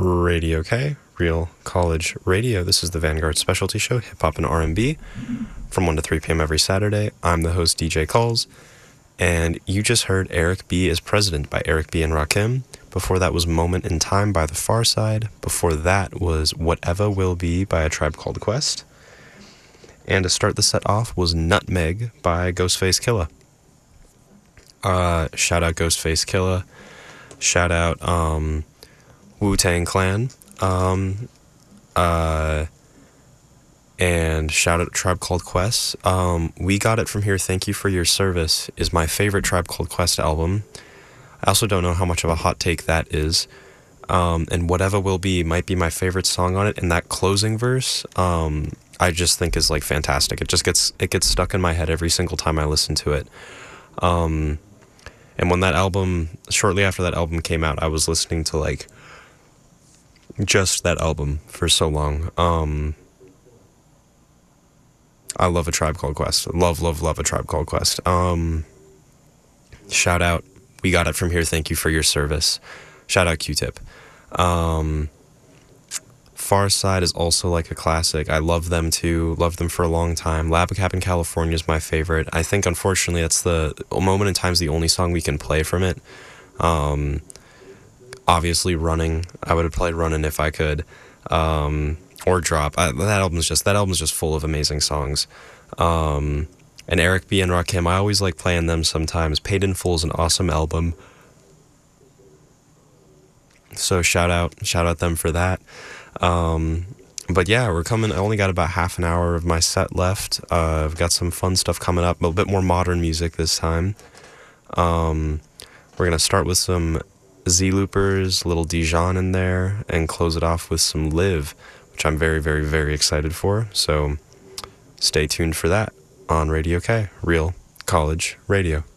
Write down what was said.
Radio K, Real College Radio. This is the Vanguard Specialty Show, hip hop and R&B, from 1 to 3 p.m. every Saturday. I'm the host, DJ Calls, and you just heard Eric B. is President by Eric B. and Rakim. Before that was Moment in Time by The Pharcyde. Before that was Whatever Will Be by A Tribe Called Quest. And to start the set off was Nutmeg by Ghostface Killah. Shout out Ghostface Killah. Shout out Wu-Tang Clan. And shout out Tribe Called Quest. We Got It From Here, Thank You For Your Service is my favorite Tribe Called Quest album. I also don't know how much of a hot take that is. And Whatever Will Be might be my favorite song on it. And that closing verse, I just think is like fantastic. It gets stuck in my head every single time I listen to it. And when that album, shortly after that album came out, I was listening to like just that album for so long. I love A Tribe Called Quest. Love A Tribe Called Quest. Shout out We Got It From Here, Thank You For Your Service. Shout out Q-Tip. Pharcyde is also like a classic. I love them too. Loved them for a long time. Lab Cap in California is my favorite. I think unfortunately that's the Moment in Time is the only song we can play from it. Obviously Running. I would have played Running if I could. Or Drop. That album's just full of amazing songs. And Eric B. and Rakim, I always like playing them sometimes. Paid in Full is an awesome album. So shout out them for that. But yeah, we're coming. I only got about half an hour of my set left. I've got some fun stuff coming up, a bit more modern music this time. We're gonna start with some Z Loopers, little Dijon in there, and close it off with some Live, which I'm very, very, very excited for. So stay tuned for that on Radio K, Real College Radio.